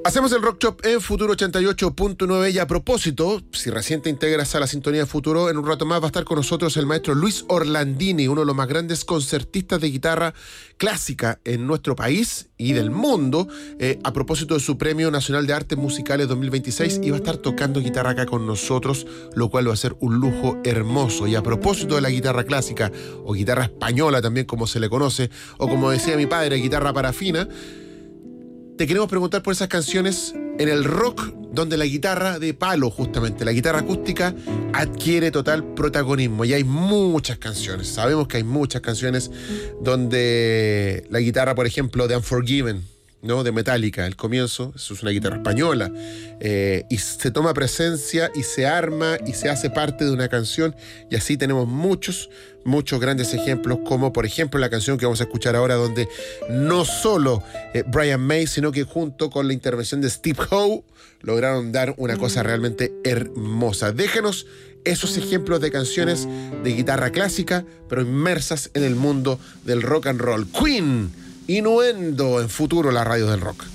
Hacemos el Rock Shop en Futuro 88.9 y a propósito, si recién te integras a la sintonía de Futuro, en un rato más va a estar con nosotros el maestro Luis Orlandini, uno de los más grandes concertistas de guitarra clásica en nuestro país y del mundo, a propósito de su Premio Nacional de Artes Musicales 2026, y va a estar tocando guitarra acá con nosotros, lo cual va a ser un lujo hermoso. Y a propósito de la guitarra clásica, o guitarra española también como se le conoce, o como decía mi padre, guitarra parafina, te queremos preguntar por esas canciones en el rock donde la guitarra de palo, justamente, la guitarra acústica, adquiere total protagonismo. Y hay muchas canciones, sabemos que hay muchas canciones donde la guitarra, por ejemplo, de Unforgiven, ¿no?, de Metallica, el comienzo, eso es una guitarra española, y se toma presencia y se arma y se hace parte de una canción, y así tenemos muchos grandes ejemplos, como por ejemplo la canción que vamos a escuchar ahora, donde no solo Brian May, sino que junto con la intervención de Steve Howe lograron dar una cosa realmente hermosa. Déjenos esos ejemplos de canciones de guitarra clásica, pero inmersas en el mundo del rock and roll. Queen, Innuendo, en Futuro, la radio del rock.